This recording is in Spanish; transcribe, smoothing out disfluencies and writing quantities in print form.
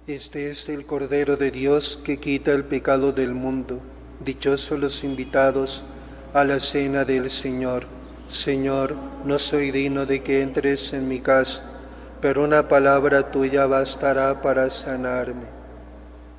Este es el Cordero de Dios que quita el pecado del mundo. Dichosos los invitados a la cena del Señor. Señor, no soy digno de que entres en mi casa, pero una palabra tuya bastará para sanarme.